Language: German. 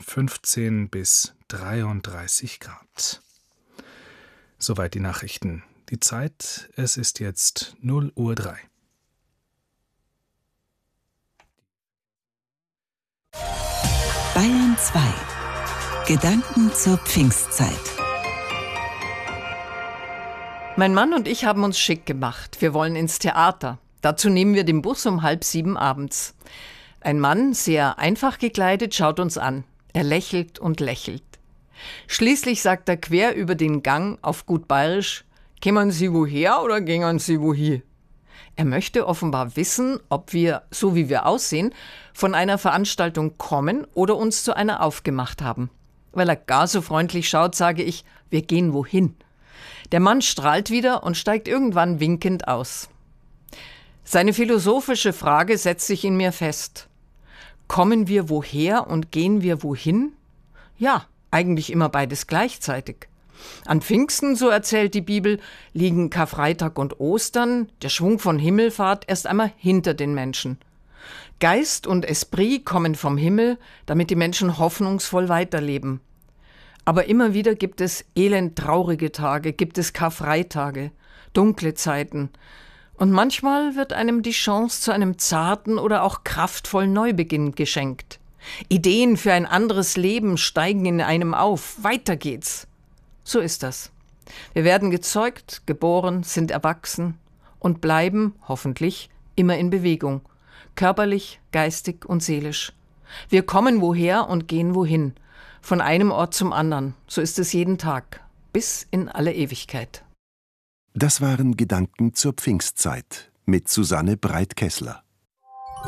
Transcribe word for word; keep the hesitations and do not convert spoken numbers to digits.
fünfzehn bis dreiunddreißig Grad. Soweit die Nachrichten. Die Zeit, es ist jetzt null Uhr drei. Bayern zwei. Gedanken zur Pfingstzeit. Mein Mann und ich haben uns schick gemacht. Wir wollen ins Theater. Dazu nehmen wir den Bus um halb sieben abends. Ein Mann, sehr einfach gekleidet, schaut uns an. Er lächelt und lächelt. Schließlich sagt er quer über den Gang auf gut Bayerisch: Kämen Sie woher oder gingen Sie wohin? Er möchte offenbar wissen, ob wir, so wie wir aussehen, von einer Veranstaltung kommen oder uns zu einer aufgemacht haben. Weil er gar so freundlich schaut, sage ich: Wir gehen wohin. Der Mann strahlt wieder und steigt irgendwann winkend aus. Seine philosophische Frage setzt sich in mir fest. Kommen wir woher und gehen wir wohin? Ja, eigentlich immer beides gleichzeitig. An Pfingsten, so erzählt die Bibel, liegen Karfreitag und Ostern, der Schwung von Himmelfahrt, erst einmal hinter den Menschen. Geist und Esprit kommen vom Himmel, damit die Menschen hoffnungsvoll weiterleben. Aber immer wieder gibt es elend-traurige Tage, gibt es Karfreitage, dunkle Zeiten. Und manchmal wird einem die Chance zu einem zarten oder auch kraftvollen Neubeginn geschenkt. Ideen für ein anderes Leben steigen in einem auf. Weiter geht's. So ist das. Wir werden gezeugt, geboren, sind erwachsen und bleiben, hoffentlich, immer in Bewegung. Körperlich, geistig und seelisch. Wir kommen woher und gehen wohin. Von einem Ort zum anderen. So ist es jeden Tag. Bis in alle Ewigkeit. Das waren Gedanken zur Pfingstzeit mit Susanne Breit-Kessler.